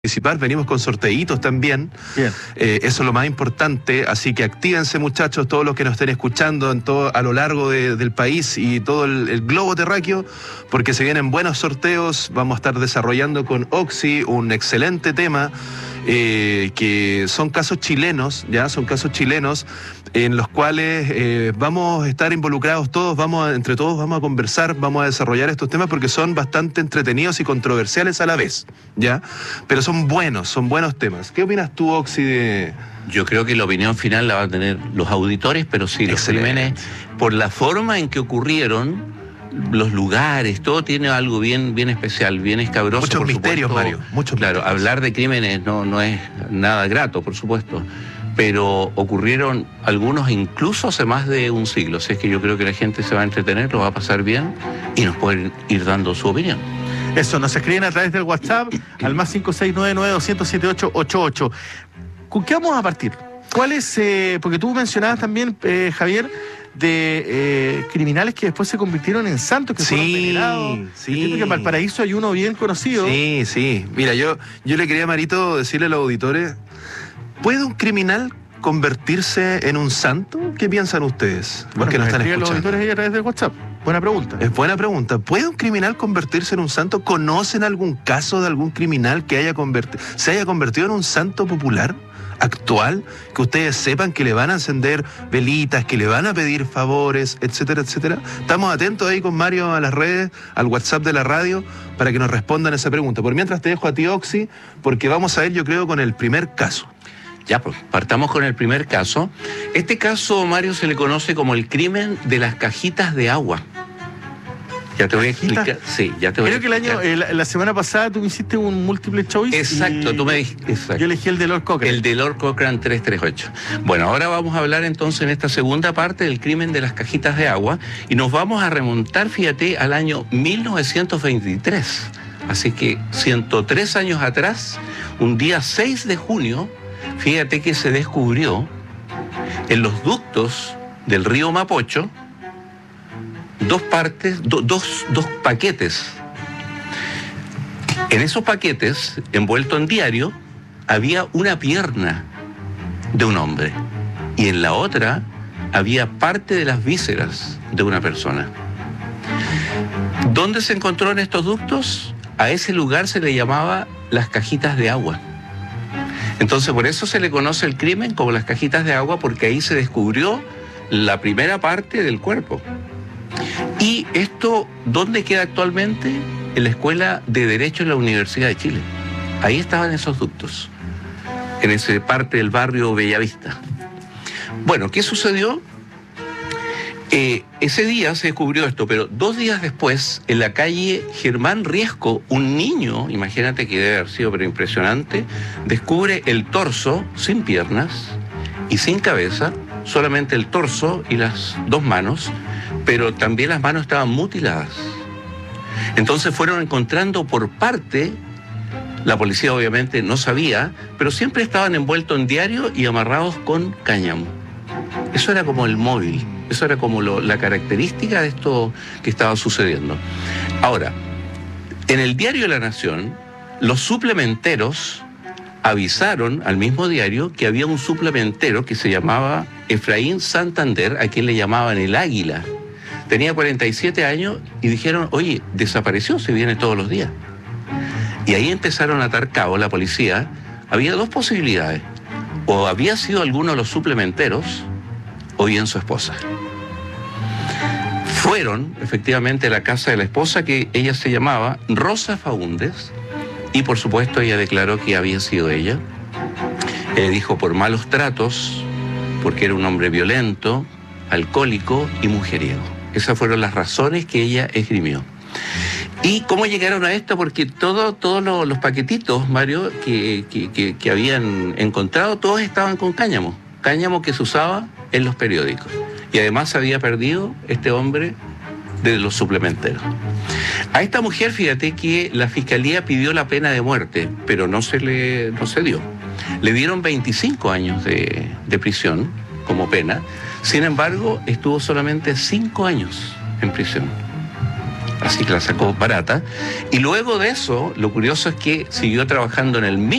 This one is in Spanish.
participar, venimos con sorteitos también. Bien. Eso es lo más importante, así que actívense, muchachos, todos los que nos estén escuchando a lo largo del país y todo el globo terráqueo, porque se vienen buenos sorteos. Vamos a estar desarrollando con Oxy un excelente tema, que son casos chilenos, son casos chilenos en los cuales vamos a estar involucrados todos, entre todos vamos a conversar, vamos a desarrollar estos temas porque son bastante entretenidos y controversiales a la vez, ¿ya? Pero son buenos temas. ¿Qué opinas tú, Oxy, de...? Yo creo que la opinión final la van a tener los auditores, pero sí, los crímenes, por la forma en que ocurrieron, los lugares, todo tiene algo bien especial, bien escabroso. Muchos misterios, Mario. Muchos misterios. Hablar de crímenes no es nada grato, por supuesto, pero ocurrieron algunos incluso hace más de un siglo. Así es que yo creo que la gente se va a entretener, lo va a pasar bien y nos pueden ir dando su opinión. Eso, nos escriben a través del WhatsApp al más 569-900-7888. ¿Con qué vamos a partir? ¿Cuál es, porque tú mencionabas también, Javier, de criminales que después se convirtieron en santos, que fueron venerados? Sí. Entiendo que en Valparaíso hay uno bien conocido. Sí. Mira, yo le quería, Marito, decirle a los auditores, ¿puede un criminal convertirse en un santo? ¿Qué piensan ustedes? Bueno, que nos están escuchando. Los auditores ahí a través del WhatsApp. Buena pregunta. Es buena pregunta. ¿Puede un criminal convertirse en un santo? ¿Conocen algún caso de algún criminal que se haya convertido en un santo popular actual? Que ustedes sepan que le van a encender velitas, que le van a pedir favores, etcétera, etcétera. Estamos atentos ahí con Mario a las redes, al WhatsApp de la radio, para que nos respondan esa pregunta. Por mientras te dejo a ti, Oxy, porque vamos a ir, yo creo, con el primer caso. Ya, pues, partamos con el primer caso. Este caso, Mario, se le conoce como el crimen de las cajitas de agua. Ya te voy a explicar. Sí, ya te voy a explicar. Creo que la semana pasada tú me hiciste un múltiple choice. Exacto, tú me dijiste. Exacto. Yo elegí el de Lord Cochrane. El de Lord Cochrane 338. Bueno, ahora vamos a hablar entonces en esta segunda parte del crimen de las cajitas de agua y nos vamos a remontar, fíjate, al año 1923. Así que 103 años atrás, un día 6 de junio, fíjate que se descubrió en los ductos del río Mapocho dos paquetes. En esos paquetes, envuelto en diario, había una pierna de un hombre y en la otra había parte de las vísceras de una persona. ¿Dónde se encontró en estos ductos? A ese lugar se le llamaba las cajitas de agua. Entonces, por eso se le conoce el crimen como las cajitas de agua, porque ahí se descubrió la primera parte del cuerpo. Y esto, ¿dónde queda actualmente? En la Escuela de Derecho de la Universidad de Chile. Ahí estaban esos ductos, en esa parte del barrio Bellavista. Bueno, ¿qué sucedió? Ese día se descubrió esto, pero 2 días después, en la calle Germán Riesco, un niño, imagínate que debe haber sido pero impresionante, descubre el torso sin piernas y sin cabeza, solamente el torso y las 2 manos, pero también las manos estaban mutiladas. Entonces fueron encontrando por parte, la policía obviamente no sabía, pero siempre estaban envueltos en diario y amarrados con cáñamo. Eso era como el móvil, eso era como la característica de esto que estaba sucediendo. Ahora, en el diario La Nación, los suplementeros avisaron al mismo diario que había un suplementero que se llamaba Efraín Santander, a quien le llamaban el Águila. Tenía 47 años y dijeron, oye, desapareció, se viene todos los días. Y ahí empezaron a atar cabo la policía. Había 2 posibilidades. O había sido alguno de los suplementeros, o bien su esposa. Fueron, efectivamente, a la casa de la esposa, que ella se llamaba Rosa Faúndez, y por supuesto ella declaró que había sido ella. Dijo por malos tratos, porque era un hombre violento, alcohólico y mujeriego. Esas fueron las razones que ella esgrimió. ¿Y cómo llegaron a esto? Porque todos los paquetitos, Mario, que habían encontrado, todos estaban con cáñamo que se usaba en los periódicos. Y además se había perdido este hombre de los suplementeros. A esta mujer, fíjate que la fiscalía pidió la pena de muerte, pero no se dio. Le dieron 25 años de prisión como pena. Sin embargo, estuvo solamente 5 años en prisión. así que la sacó barata. Y luego de eso, lo curioso es que siguió trabajando en el